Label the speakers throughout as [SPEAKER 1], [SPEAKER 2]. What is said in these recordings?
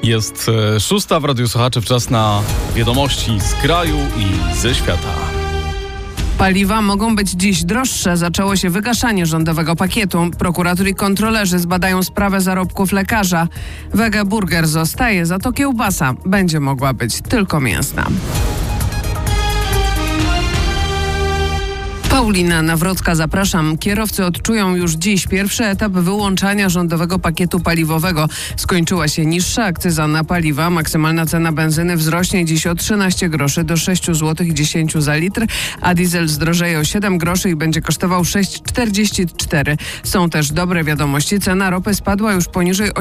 [SPEAKER 1] Jest 6 w Radiu Słuchaczy, czas na wiadomości z kraju i ze świata.
[SPEAKER 2] Paliwa mogą być dziś droższe. Zaczęło się wygaszanie rządowego pakietu. Prokurator i kontrolerzy zbadają sprawę zarobków lekarza. Wege Burger zostaje, za to kiełbasa będzie mogła być tylko mięsna. Paulina Nawrocka, zapraszam. Kierowcy odczują już dziś pierwszy etap wyłączania rządowego pakietu paliwowego. Skończyła się niższa akcyza na paliwa. Maksymalna cena benzyny wzrośnie dziś o 13 groszy do 6 zł i 10 za litr, a diesel zdrożeje o 7 groszy i będzie kosztował 6,44. Są też dobre wiadomości. Cena ropy spadła już poniżej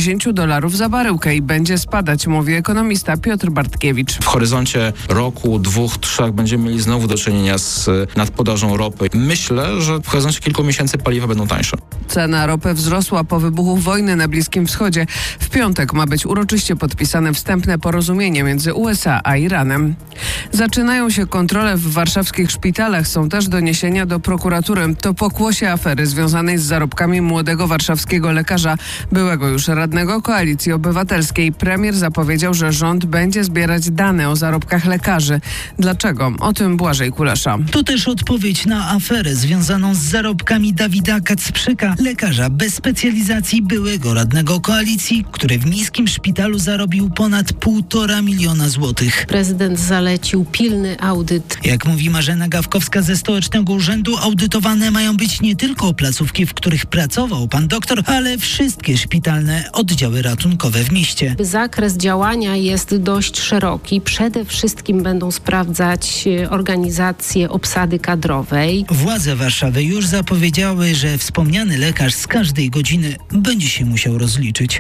[SPEAKER 2] $80 za baryłkę i będzie spadać, mówi ekonomista Piotr Bartkiewicz.
[SPEAKER 3] W horyzoncie roku, 2-3 będziemy mieli znowu do czynienia z nadpodażą ropy. Myślę, że w horyzoncie kilku miesięcy paliwa będą tańsze.
[SPEAKER 2] Cena ropy wzrosła po wybuchu wojny na Bliskim Wschodzie. W piątek ma być uroczyście podpisane wstępne porozumienie między USA a Iranem. Zaczynają się kontrole w warszawskich szpitalach. Są też doniesienia do prokuratury. To pokłosie afery związanej z zarobkami młodego warszawskiego lekarza, byłego już radnego Koalicji Obywatelskiej. Premier zapowiedział, że rząd będzie zbierać dane o zarobkach lekarzy. Dlaczego? O tym Błażej Kulesza.
[SPEAKER 4] To też odpowiedź na aferę związaną z zarobkami Dawida Kacprzyka, lekarza bez specjalizacji, byłego radnego Koalicji, który w miejskim szpitalu zarobił ponad 1,5 miliona złotych.
[SPEAKER 5] Prezydent zalecił pilny audyt.
[SPEAKER 4] Jak mówi Marzena Gawkowska ze Stołecznego Urzędu, audytowane mają być nie tylko placówki, w których pracował pan doktor, ale wszystkie szpitalne oddziały ratunkowe w mieście.
[SPEAKER 5] Zakres działania jest dość szeroki. Przede wszystkim będą sprawdzać organizację obsady kadrowej.
[SPEAKER 4] Władze Warszawy już zapowiedziały, że wspomniany lekarz z każdej godziny będzie się musiał rozliczyć.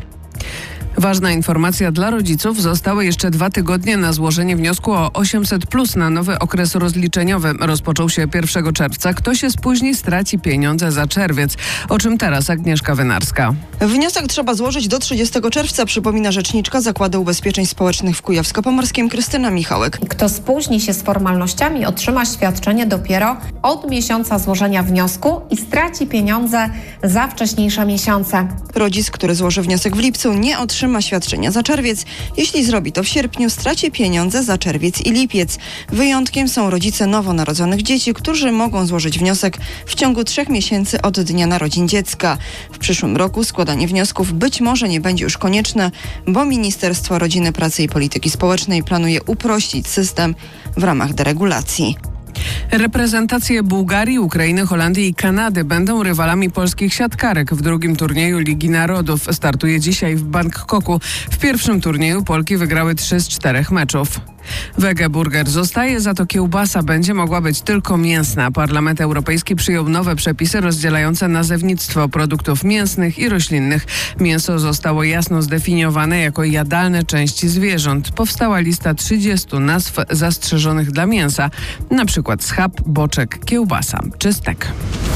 [SPEAKER 2] Ważna informacja dla rodziców. Zostały jeszcze 2 tygodnie na złożenie wniosku o 800+ na nowy okres rozliczeniowy. Rozpoczął się 1 czerwca. Kto się spóźni, straci pieniądze za czerwiec. O czym teraz Agnieszka Wynarska.
[SPEAKER 6] Wniosek trzeba złożyć do 30 czerwca, przypomina rzeczniczka Zakładu Ubezpieczeń Społecznych w Kujawsko-Pomorskim Krystyna Michałek.
[SPEAKER 7] Kto spóźni się z formalnościami, otrzyma świadczenie dopiero od miesiąca złożenia wniosku i straci pieniądze za wcześniejsze miesiące.
[SPEAKER 6] Rodzic, który złoży wniosek w lipcu, nie otrzyma świadczenia za czerwiec. Jeśli zrobi to w sierpniu, straci pieniądze za czerwiec i lipiec. Wyjątkiem są rodzice nowonarodzonych dzieci, którzy mogą złożyć wniosek w ciągu 3 miesięcy od dnia narodzin dziecka. W przyszłym roku składanie wniosków być może nie będzie już konieczne, bo Ministerstwo Rodziny, Pracy i Polityki Społecznej planuje uprościć system w ramach deregulacji.
[SPEAKER 2] Reprezentacje Bułgarii, Ukrainy, Holandii i Kanady będą rywalami polskich siatkarek w drugim turnieju Ligi Narodów. Startuje dzisiaj w Bangkoku. W pierwszym turnieju Polki wygrały 3 z 4 meczów. Wege Burger zostaje, za to kiełbasa będzie mogła być tylko mięsna. Parlament Europejski przyjął nowe przepisy rozdzielające nazewnictwo produktów mięsnych i roślinnych. Mięso zostało jasno zdefiniowane jako jadalne części zwierząt. Powstała lista 30 nazw zastrzeżonych dla mięsa, na przykład schab, boczek, kiełbasa czy stek.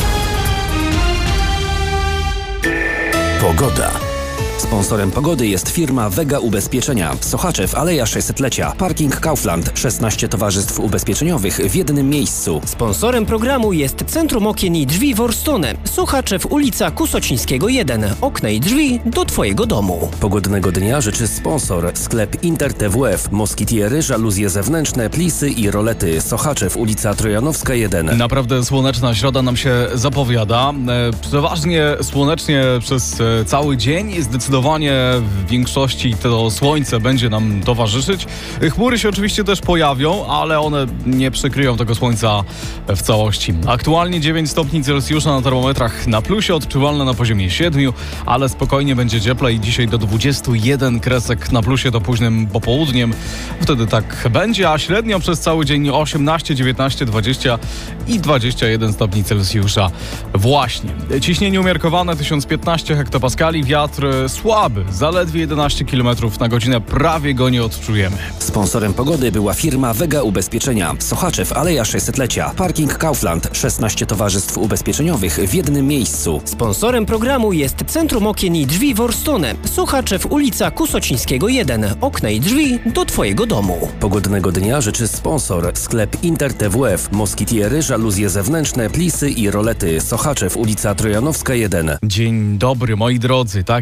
[SPEAKER 8] Pogoda. Sponsorem pogody jest firma Wega Ubezpieczenia. Sochaczew, Aleja 600-lecia. Parking Kaufland. 16 towarzystw ubezpieczeniowych w jednym miejscu.
[SPEAKER 9] Sponsorem programu jest Centrum Okien i Drzwi Worstone. Sochaczew, ulica Kusocińskiego 1. Okna i drzwi do Twojego domu.
[SPEAKER 8] Pogodnego dnia życzy sponsor. Sklep Inter TWF. Moskitiery, żaluzje zewnętrzne, plisy i rolety. Sochaczew, ulica Trojanowska 1.
[SPEAKER 1] Naprawdę słoneczna środa nam się zapowiada. Przeważnie słonecznie przez cały dzień. Zdecydowanie w większości to słońce będzie nam towarzyszyć. Chmury się oczywiście też pojawią, ale one nie przykryją tego słońca w całości. Aktualnie 9 stopni Celsjusza na termometrach na plusie, odczuwalne na poziomie 7, ale spokojnie będzie cieplej. Dzisiaj do 21 kresek na plusie do późnym popołudniem. Wtedy tak będzie, a średnio przez cały dzień 18, 19, 20 i 21 stopni Celsjusza. Właśnie. Ciśnienie umiarkowane 1015 hektopaskali, wiatr słaby, zaledwie 11 km na godzinę, prawie go nie odczujemy.
[SPEAKER 8] Sponsorem pogody była firma Wega Ubezpieczenia. Sochaczew, Aleja 600-lecia. Parking Kaufland. 16 towarzystw ubezpieczeniowych w jednym miejscu.
[SPEAKER 9] Sponsorem programu jest Centrum Okien i Drzwi Worstone. Sochaczew, ulica Kusocińskiego 1. Okna i drzwi do Twojego domu.
[SPEAKER 8] Pogodnego dnia życzy sponsor. Sklep Inter TWF. Moskitiery, żaluzje zewnętrzne, plisy i rolety. Sochaczew, ulica Trojanowska 1.
[SPEAKER 1] Dzień dobry, moi drodzy. Tak jest.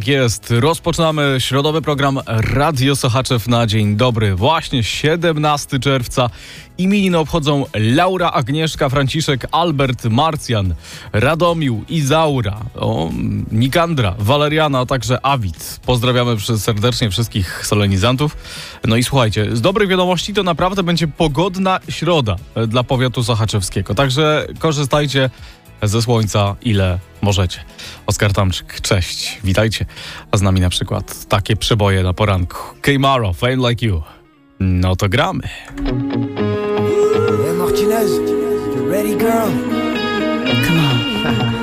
[SPEAKER 1] jest. Rozpoczynamy środowy program Radio Sochaczew na dzień dobry. Właśnie 17 czerwca. Imieniny obchodzą Laura, Agnieszka, Franciszek, Albert, Marcjan, Radomił, Izaura, Nikandra, Waleriana, a także Awid. Pozdrawiamy serdecznie wszystkich solenizantów. No i słuchajcie, z dobrych wiadomości to naprawdę będzie pogodna środa dla powiatu sochaczewskiego. Także korzystajcie ze słońca ile możecie. Oskar Tamczyk, cześć, witajcie. A z nami na przykład takie przeboje na poranku. K-Maro, Fame Like You. No to gramy.
[SPEAKER 10] Hey Martinez, you ready girl? Come on.